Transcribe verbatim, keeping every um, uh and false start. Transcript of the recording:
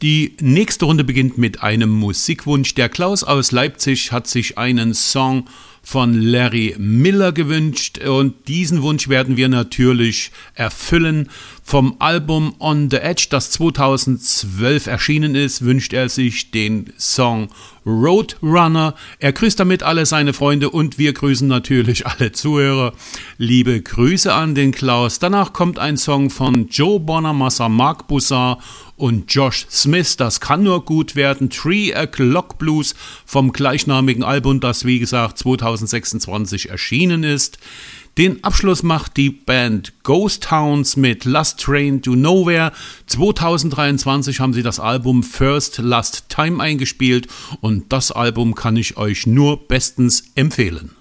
Die nächste Runde beginnt mit einem Musikwunsch. Der Klaus aus Leipzig hat sich einen Song von Larry Miller gewünscht und diesen Wunsch werden wir natürlich erfüllen. Vom Album On the Edge, das zweitausendzwölf erschienen ist, wünscht er sich den Song Roadrunner. Er grüßt damit alle seine Freunde und wir grüßen natürlich alle Zuhörer. Liebe Grüße an den Klaus. Danach kommt ein Song von Joe Bonamassa, Marc Bussard und Josh Smith. Das kann nur gut werden. Three O'Clock Blues vom gleichnamigen Album, das wie gesagt zweitausendsechsundzwanzig erschienen ist. Den Abschluss macht die Band Ghost Towns mit Last Train to Nowhere. zweitausenddreiundzwanzig haben sie das Album First Last Time eingespielt und das Album kann ich euch nur bestens empfehlen.